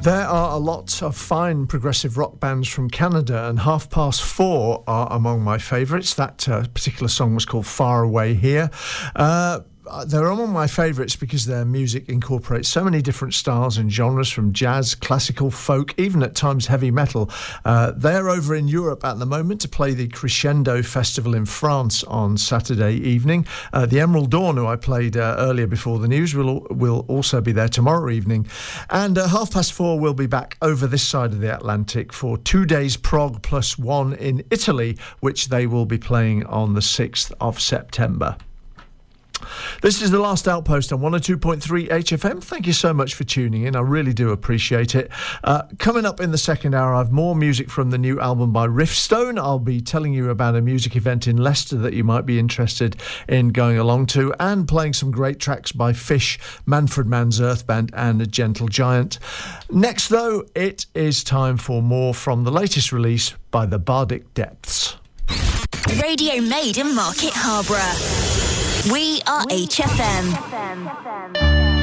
There are a lot of fine progressive rock bands from Canada, and Half Past Four are among my favourites. That particular song was called Far Away Here. They're among my favourites because their music incorporates so many different styles and genres, from jazz, classical, folk, even at times heavy metal. They're over in Europe at the moment to play the Crescendo Festival in France on Saturday evening. The Emerald Dawn, who I played earlier before the news, will also be there tomorrow evening. And Half Past Four will be back over this side of the Atlantic for 2 days prog plus one in Italy, which they will be playing on the 6th of September. This is The Last Outpost on 102.3 HFM. Thank you so much for tuning in. I really do appreciate it. Coming up in the second hour, I have more music from the new album by Riffstone. I'll be telling you about a music event in Leicester that you might be interested in going along to, and playing some great tracks by Fish, Manfred Mann's Earth Band and Gentle Giant. Next, though, it is time for more from the latest release by the Bardic Depths. Radio made in Market Harborough. We are HFM.